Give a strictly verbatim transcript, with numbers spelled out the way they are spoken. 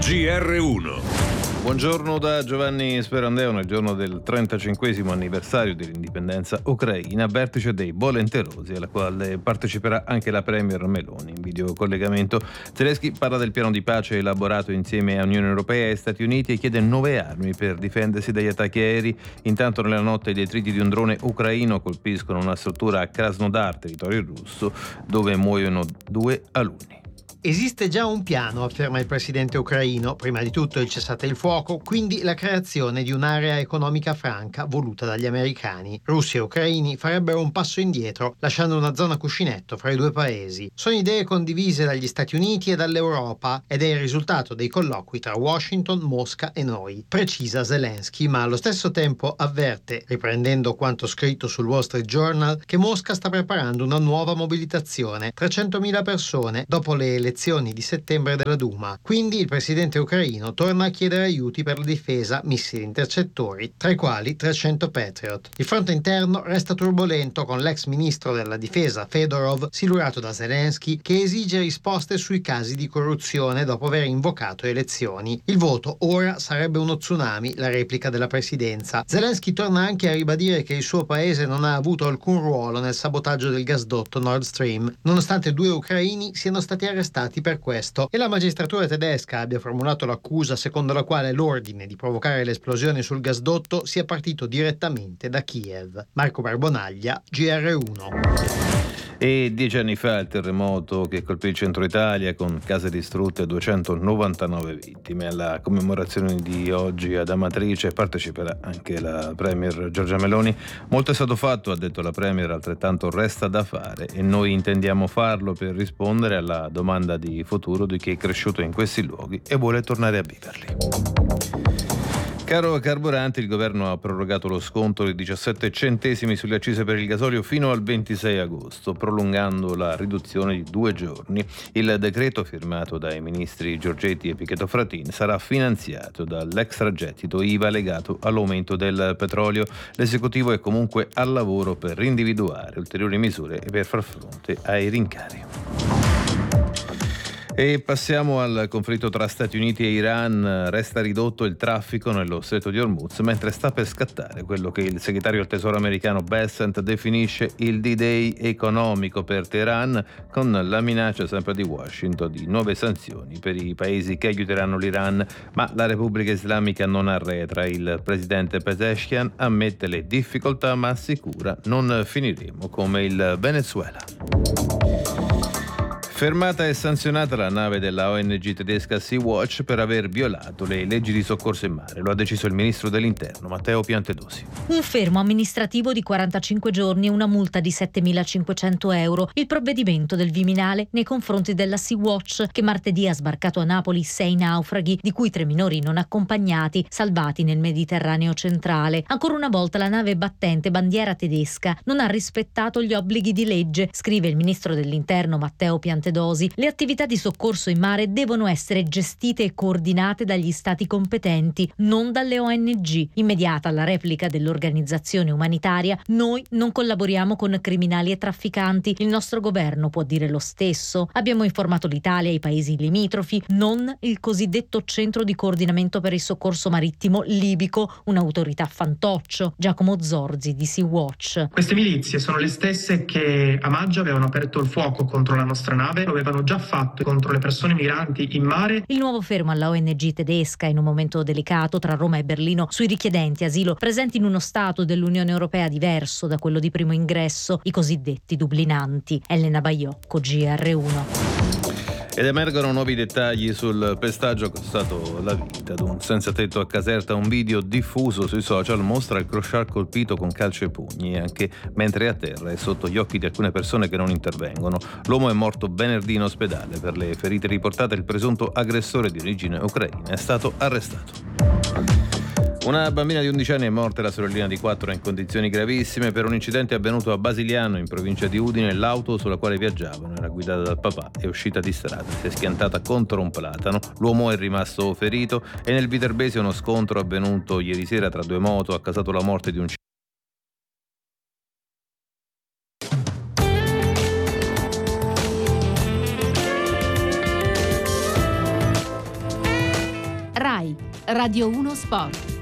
G R uno. Buongiorno da Giovanni Sperandeo nel giorno del trentacinquesimo anniversario dell'indipendenza ucraina, vertice dei volenterosi alla quale parteciperà anche la premier Meloni in videocollegamento. Zelensky parla del piano di pace elaborato insieme a Unione Europea e Stati Uniti e chiede nuove armi per difendersi dagli attacchi aerei. Intanto nella notte i detriti di un drone ucraino colpiscono una struttura a Krasnodar, territorio russo, dove muoiono due alunni. Esiste già un piano, afferma il presidente ucraino, prima di tutto il cessate il fuoco, quindi la creazione di un'area economica franca voluta dagli americani. Russi e ucraini farebbero un passo indietro, lasciando una zona cuscinetto fra i due paesi. Sono idee condivise dagli Stati Uniti e dall'Europa ed è il risultato dei colloqui tra Washington, Mosca e noi, precisa Zelensky, ma allo stesso tempo avverte, riprendendo quanto scritto sul Wall Street Journal, che Mosca sta preparando una nuova mobilitazione, trecentomila persone dopo le elezioni elezioni di settembre della Duma. Quindi il presidente ucraino torna a chiedere aiuti per la difesa, missili intercettori, tra i quali trecento Patriot. Il fronte interno resta turbolento, con l'ex ministro della difesa Fedorov silurato da Zelensky che esige risposte sui casi di corruzione dopo aver invocato elezioni. Il voto ora sarebbe uno tsunami, la replica della presidenza. Zelensky torna anche a ribadire che il suo paese non ha avuto alcun ruolo nel sabotaggio del gasdotto Nord Stream, nonostante due ucraini siano stati arrestati per questo e la magistratura tedesca abbia formulato l'accusa secondo la quale l'ordine di provocare l'esplosione sul gasdotto sia partito direttamente da Kiev. Marco Barbonaglia, G R uno. E dieci anni fa il terremoto che colpì il centro Italia con case distrutte e duecentonovantanove vittime. Alla commemorazione di oggi ad Amatrice parteciperà anche la premier Giorgia Meloni. Molto è stato fatto, ha detto la premier, altrettanto resta da fare e noi intendiamo farlo per rispondere alla domanda di futuro di chi è cresciuto in questi luoghi e vuole tornare a viverli. Caro carburanti, il governo ha prorogato lo sconto di diciassette centesimi sulle accise per il gasolio fino al ventisei agosto, prolungando la riduzione di due giorni. Il decreto firmato dai ministri Giorgetti e Pichetto Fratin sarà finanziato dall'extragettito I V A legato all'aumento del petrolio. L'esecutivo è comunque al lavoro per individuare ulteriori misure e per far fronte ai rincari. E passiamo al conflitto tra Stati Uniti e Iran. Resta ridotto il traffico nello stretto di Hormuz, mentre sta per scattare quello che il segretario al tesoro americano Bessent definisce il D-Day economico per Teheran, con la minaccia sempre di Washington di nuove sanzioni per i paesi che aiuteranno l'Iran. Ma la Repubblica Islamica non arretra. Il presidente Pezeshkian ammette le difficoltà ma assicura non finiremo come il Venezuela. Fermata e sanzionata la nave della O N G tedesca Sea-Watch per aver violato le leggi di soccorso in mare. Lo ha deciso il ministro dell'Interno, Matteo Piantedosi. Un fermo amministrativo di quarantacinque giorni e una multa di settemilacinquecento euro. Il provvedimento del Viminale nei confronti della Sea-Watch, che martedì ha sbarcato a Napoli sei naufraghi, di cui tre minori non accompagnati, salvati nel Mediterraneo centrale. Ancora una volta la nave battente bandiera tedesca non ha rispettato gli obblighi di legge, scrive il ministro dell'Interno Matteo Piantedosi. Le attività di soccorso in mare devono essere gestite e coordinate dagli stati competenti, non dalle O N G. Immediata la replica dell'organizzazione umanitaria: noi non collaboriamo con criminali e trafficanti, il nostro governo può dire lo stesso. Abbiamo informato l'Italia e i paesi limitrofi, non il cosiddetto centro di coordinamento per il soccorso marittimo libico, un'autorità fantoccio. Giacomo Zorzi di Sea-Watch. Queste milizie sono le stesse che a maggio avevano aperto il fuoco contro la nostra nave, lo avevano già fatto contro le persone migranti in mare. Il nuovo fermo alla O N G tedesca in un momento delicato tra Roma e Berlino sui richiedenti asilo presenti in uno stato dell'Unione Europea diverso da quello di primo ingresso, i cosiddetti dublinanti. Elena Baiocco, G R uno. Ed emergono nuovi dettagli sul pestaggio costato la vita ad un senza tetto a Caserta. Un video diffuso sui social mostra il crociar colpito con calci e pugni, anche mentre è a terra e sotto gli occhi di alcune persone che non intervengono. L'uomo è morto venerdì in ospedale. Per le ferite riportate il presunto aggressore di origine ucraina è stato arrestato. Una bambina di undici anni è morta e la sorellina di quattro è in condizioni gravissime per un incidente avvenuto a Basiliano, in provincia di Udine. L'auto sulla quale viaggiavano era guidata dal papà, è uscita di strada, si è schiantata contro un platano, l'uomo è rimasto ferito e nel Viterbese uno scontro avvenuto ieri sera tra due moto ha causato la morte di un RAI, Radio uno Sport.